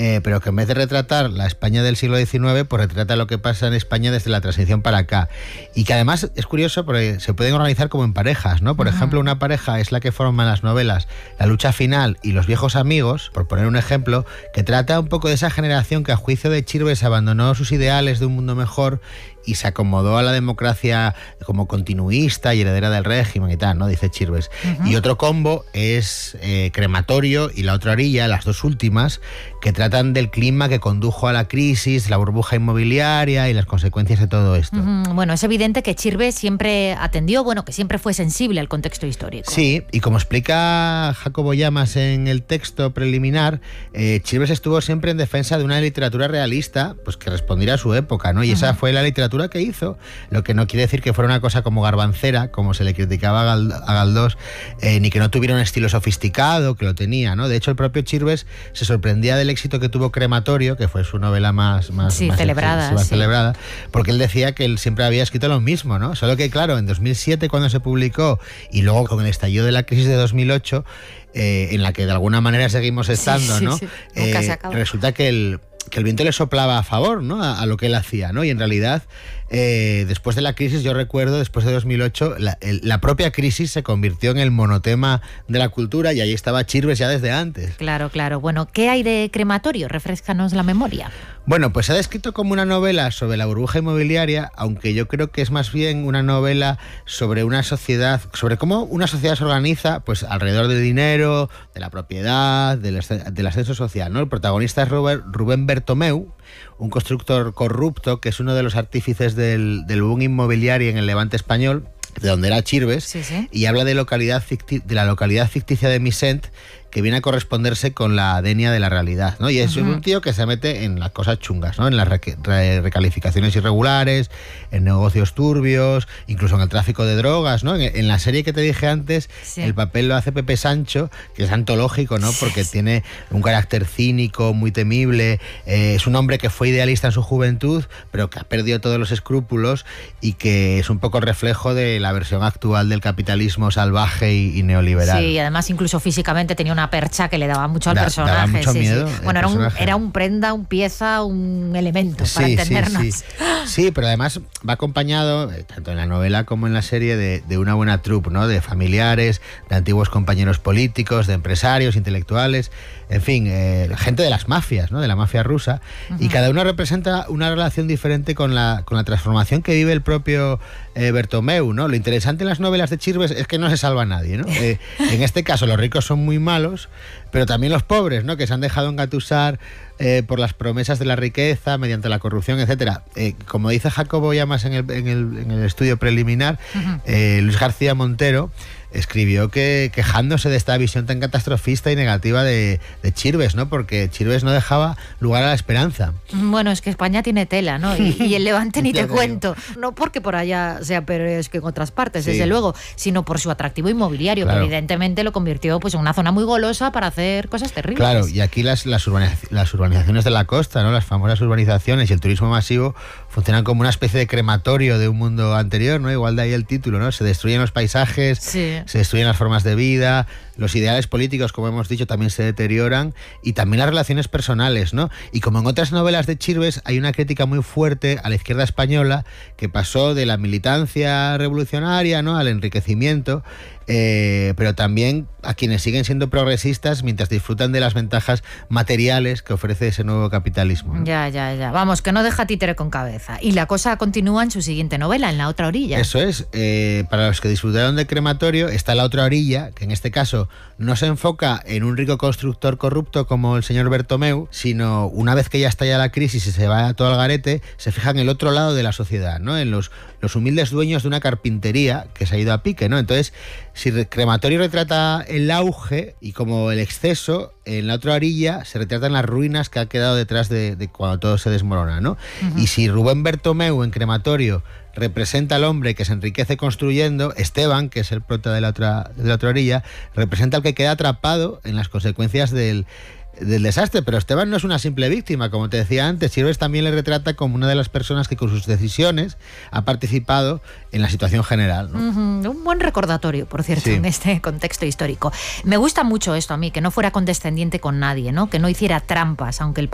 pero que en vez de retratar la España del siglo XIX, pues retrata lo que pasa en España desde la transición para acá. Y que además es curioso porque se pueden organizar como en parejas, ¿no? Por ejemplo, una pareja es la que forman las novelas La lucha final y Los viejos amigos, por poner un ejemplo, que trata un poco de esa generación que a juicio de Chirves abandonó sus ideales de un mundo mejor y se acomodó a la democracia como continuista y heredera del régimen y tal, ¿no? Dice Chirves. Y otro combo es Crematorio y La otra orilla, las dos últimas, que tratan del clima que condujo a la crisis, la burbuja inmobiliaria y las consecuencias de todo esto. Bueno, es evidente que Chirves siempre atendió, que siempre fue sensible al contexto histórico. Sí, y como explica Jacobo Llamas en el texto preliminar, Chirves estuvo siempre en defensa de una literatura realista, pues que respondiera a su época, ¿no? Y esa fue la literatura que hizo, lo que no quiere decir que fuera una cosa como garbancera, como se le criticaba a Galdós, ni que no tuviera un estilo sofisticado, que lo tenía, ¿no? De hecho, el propio Chirves se sorprendía del éxito que tuvo Crematorio, que fue su novela más celebrada, porque él decía que él siempre había escrito lo mismo, ¿no? Solo que, claro, en 2007, cuando se publicó, y luego con el estallido de la crisis de 2008, en la que de alguna manera seguimos estando, ¿no? Nunca se acaba. Resulta que el viento le soplaba a favor, ¿no? A lo que él hacía, ¿no? Y en realidad, después de la crisis, yo recuerdo, después de 2008, la propia crisis se convirtió en el monotema de la cultura y ahí estaba Chirves ya desde antes. Claro. Bueno, ¿qué hay de Crematorio? Refréscanos la memoria. Bueno, pues se ha descrito como una novela sobre la burbuja inmobiliaria, aunque yo creo que es más bien una novela sobre una sociedad, sobre cómo una sociedad se organiza pues alrededor del dinero, de la propiedad, del ascenso social, ¿no? El protagonista es Rubén Bertomeu, un constructor corrupto que es uno de los artífices del boom inmobiliario en el Levante español, de donde era Chirves, y habla de la localidad ficticia de Misent, que viene a corresponderse con la denia de la realidad, ¿no? Y es un tío que se mete en las cosas chungas, ¿no? En las recalificaciones irregulares, en negocios turbios, incluso en el tráfico de drogas, ¿no? En la serie que te dije antes, el papel lo hace Pepe Sancho, que es antológico, ¿no? Porque tiene un carácter cínico, muy temible, es un hombre que fue idealista en su juventud, pero que ha perdido todos los escrúpulos y que es un poco el reflejo de la versión actual del capitalismo salvaje y neoliberal. Sí, y además incluso físicamente tenía una percha que le daba mucho al personaje. Daba mucho miedo. Bueno, era un prenda, un pieza, un elemento, para entendernos. Sí, pero además va acompañado, tanto en la novela como en la serie, de una buena troupe, ¿no? De familiares, de antiguos compañeros políticos, de empresarios, intelectuales, en fin, gente de las mafias, ¿no? De la mafia rusa, y cada uno representa una relación diferente con la transformación que vive el propio Bertomeu, ¿no? Lo interesante en las novelas de Chirves es que no se salva a nadie, ¿no? En este caso los ricos son muy malos, pero también los pobres, ¿no? Que se han dejado engatusar por las promesas de la riqueza, mediante la corrupción, etcétera. Como dice Jacobo Llamas en el estudio preliminar, Luis García Montero escribió quejándose de esta visión tan catastrofista y negativa de Chirves, ¿no? Porque Chirves no dejaba lugar a la esperanza. Bueno, es que España tiene tela, ¿no? Y el Levante ni te cuento. No porque por allá sea peor que en otras partes, desde luego, sino por su atractivo inmobiliario, que evidentemente lo convirtió pues en una zona muy golosa para hacer cosas terribles. Claro, y aquí las urbanizaciones de la costa, ¿no? Las famosas urbanizaciones y el turismo masivo funcionan como una especie de crematorio de un mundo anterior, ¿no? Igual de ahí el título, ¿no? Se destruyen los paisajes, se destruyen las formas de vida, los ideales políticos, como hemos dicho, también se deterioran, y también las relaciones personales, ¿no? Y como en otras novelas de Chirves, hay una crítica muy fuerte a la izquierda española que pasó de la militancia revolucionaria, ¿no? Al enriquecimiento, pero también a quienes siguen siendo progresistas mientras disfrutan de las ventajas materiales que ofrece ese nuevo capitalismo, ¿no? Ya. Vamos, que no deja títere con cabeza. Y la cosa continúa en su siguiente novela, en La otra orilla. Eso es. Para los que disfrutaron de Crematorio, está La otra orilla, que en este caso no se enfoca en un rico constructor corrupto como el señor Bertomeu, sino una vez que ya estalla la crisis y se va todo al garete, se fija en el otro lado de la sociedad, ¿no? En los humildes dueños de una carpintería que se ha ido a pique, ¿no? Entonces, si Crematorio retrata el auge y como el exceso, en La otra orilla se retratan las ruinas que ha quedado detrás de cuando todo se desmorona, ¿no? Y si Rubén Bertomeu en Crematorio representa al hombre que se enriquece construyendo, Esteban, que es el prota de la otra orilla, representa al que queda atrapado en las consecuencias del desastre. Pero Esteban no es una simple víctima, como te decía antes. Chirves también le retrata como una de las personas que con sus decisiones ha participado en la situación general, ¿no? Un buen recordatorio, por cierto, en este contexto histórico. Me gusta mucho esto a mí, que no fuera condescendiente con nadie, ¿no? Que no hiciera trampas, aunque el